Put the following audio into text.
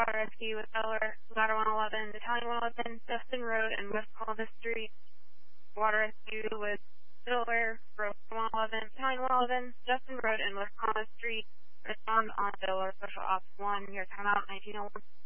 Water Rescue with Delaware, Ladder 111, Battalion 111, Dustin Road and West Columbus Street. Water Rescue with Delaware, Road 111, Battalion 111, Dustin Road and West Columbus Street. Respond on Delaware Special Ops 1. Your timeout 1901.